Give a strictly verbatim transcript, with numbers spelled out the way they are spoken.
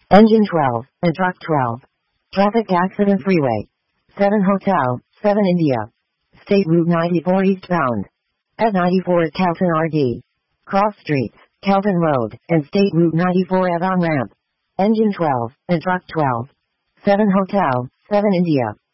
Engine twelve, and truck twelve. Traffic accident freeway. seven Hotel, seven India. State Route ninety-four eastbound. F ninety-four at Calton R D. Cross streets, Calton Road, and State Route ninety-four at on-ramp. Engine twelve, and truck twelve. seven Hotel, seven India.